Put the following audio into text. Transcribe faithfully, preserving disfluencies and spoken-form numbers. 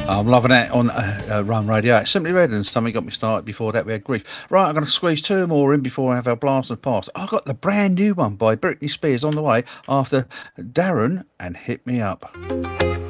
I'm loving it on uh, uh, Run Radio. It's Simply Red and something got me started. Before that, we had Grief. Right, I'm going to squeeze two more in before I have our blast and pass. I got the brand new one by Britney Spears on the way after Darren and Hit Me Up.